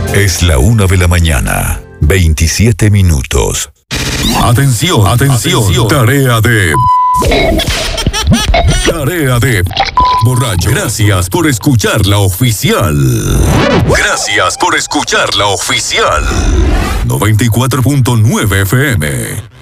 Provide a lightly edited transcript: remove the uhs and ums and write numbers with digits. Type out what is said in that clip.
Es la 1 de la mañana, 27 minutos. Atención, atención. Tarea de borracho. Gracias por escuchar la oficial. Gracias por escuchar la oficial. 94.9 FM.